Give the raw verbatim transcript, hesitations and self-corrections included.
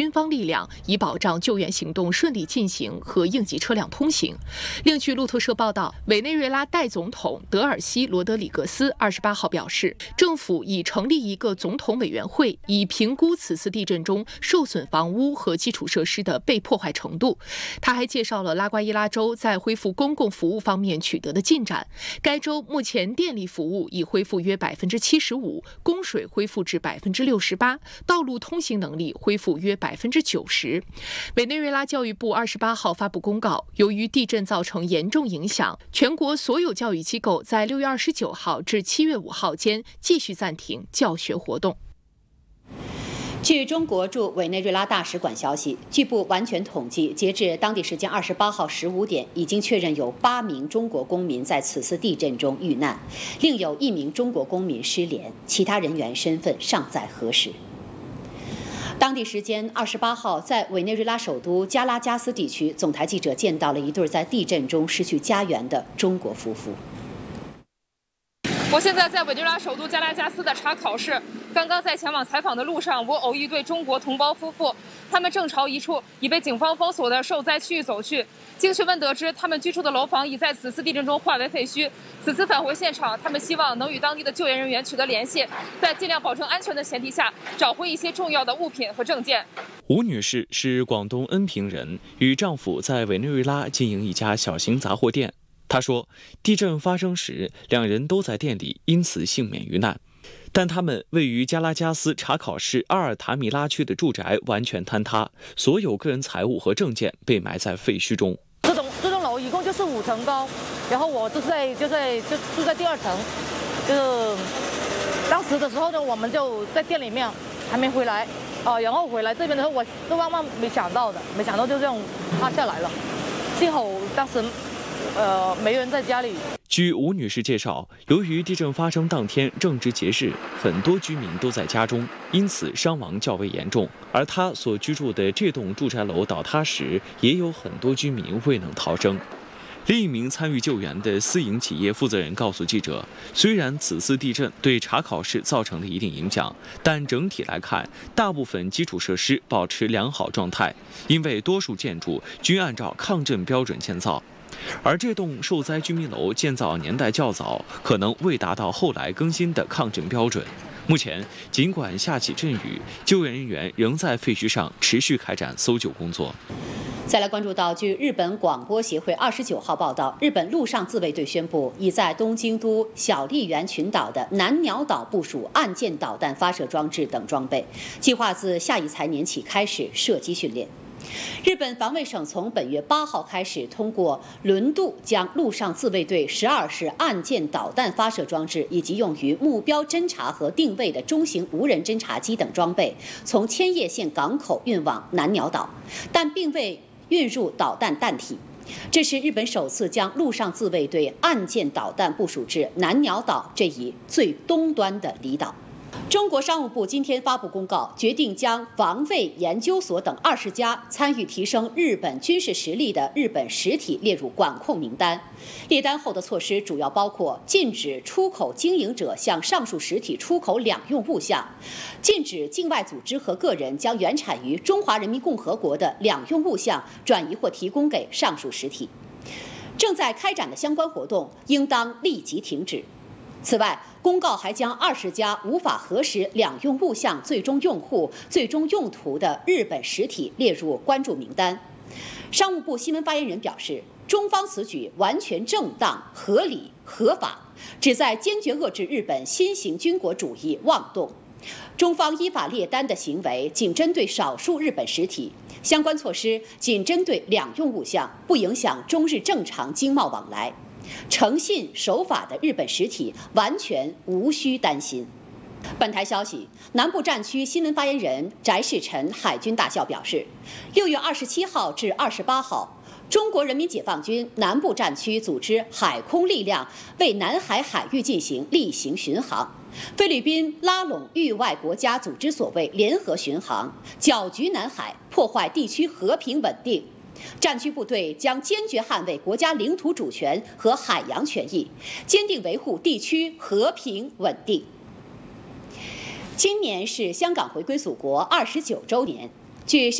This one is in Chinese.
军方力量，以保障救援行动顺利进行和应急车辆通行。另据路透社报道，委内瑞拉代总统德尔西罗德里格斯二十八号表示，政府已成立一个总统委员会，以评估此次地震中受损房屋和基础设施的被破坏程度。他还介绍了拉瓜伊拉州在恢复公共服务方面取得的进展。该州目前电力服务已恢复约百分之七十五，供水恢复至百分之六十八，道路通行能力恢复约百分之九十。委内瑞拉教育部二十八号发布公告，由于地震造成严重影响，全国所有教育机构在六月二十九号至七月五号间继续暂停教学活动。 据中国驻委内瑞拉大使馆消息，据不完全统计，截至当地时间二十八号十五点，已经确认有八名中国公民在此次地震中遇难，另有一名中国公民失联，其他人员身份尚在核实。当地时间二十八号，在委内瑞拉首都加拉加斯地区，总台记者见到了一对在地震中失去家园的中国夫妇。 我现在在委内瑞拉首都加拉加斯的查考市，刚刚在前往采访的路上，我偶遇一对中国同胞夫妇，他们正朝一处已被警方封锁的受灾区域走去。经询问得知，他们居住的楼房已在此次地震中化为废墟。此次返回现场，他们希望能与当地的救援人员取得联系，在尽量保证安全的前提下，找回一些重要的物品和证件。 吴女士是广东恩平人，与丈夫在委内瑞拉经营一家小型杂货店。她说，地震发生时，两人都在店里，因此幸免于难。但他们位于加拉加斯查考市阿尔塔米拉区的住宅完全坍塌，所有个人财物和证件被埋在废墟中。 这栋这栋楼一共就是五层高，然后我就在就在就住在第二层，就是当时的时候呢，我们就在店里面还没回来啊、呃，然后回来这边的时候，我是万万没想到的，没想到就这样塌下来了，幸好当时。呃，没人在家里。 据吴女士介绍，由于地震发生当天正值节日，很多居民都在家中，因此伤亡较为严重。而她所居住的这栋住宅楼倒塌时，也有很多居民未能逃生。另一名参与救援的私营企业负责人告诉记者，虽然此次地震对查考市造成了一定影响，但整体来看，大部分基础设施保持良好状态，因为多数建筑均按照抗震标准建造。而这栋受灾居民楼建造年代较早，可能未达到后来更新的抗震标准。目前，尽管下起阵雨，救援人员仍在废墟上持续开展搜救工作。 再来关注到，据日本广播协会二十九号报道，日本陆上自卫队宣布，已在东京都小笠原群岛的南鸟岛部署岸舰导弹发射装置等装备，计划自下一财年起开始射击训练。日本防卫省从本月八号开始，通过轮渡将陆上自卫队十二式岸舰导弹发射装置以及用于目标侦察和定位的中型无人侦察机等装备，从千叶县港口运往南鸟岛，但并未运入导弹弹体。这是日本首次将陆上自卫队岸舰导弹部署至南鸟岛这一最东端的离岛。中国商务部今天发布公告，决定将防卫研究所等二十家参与提升日本军事实力的日本实体列入管控名单。列单后的措施主要包括禁止出口经营者向上述实体出口两用物项，禁止境外组织和个人将原产于中华人民共和国的两用物项转移或提供给上述实体。正在开展的相关活动应当立即停止。此外，公告还将二十家无法核实两用物项最终用户、最终用途的日本实体列入关注名单。商务部新闻发言人表示，中方此举完全正当、合理、合法，旨在坚决遏制日本新型军国主义妄动。中方依法列单的行为仅针对少数日本实体，相关措施仅针对两用物项，不影响中日正常经贸往来。诚信守法的日本实体完全无需担心。本台消息，南部战区新闻发言人翟世臣海军大校表示，六月二十七号至二十八号，中国人民解放军南部战区组织海空力量为南海海域进行例行巡航。菲律宾拉拢域外国家组织所谓联合巡航，搅局南海，破坏地区和平稳定。战区部队将坚决捍卫国家领土主权和海洋权益，坚定维护地区和平稳定。今年是香港回归祖国二十九周年，据